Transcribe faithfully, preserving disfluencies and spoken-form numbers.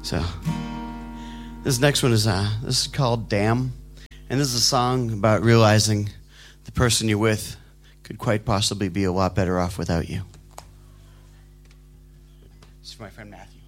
So this next one is uh, this is called Damn. And this is a song about realizing the person you're with could quite possibly be a lot better off without you. This is for my friend Matthew.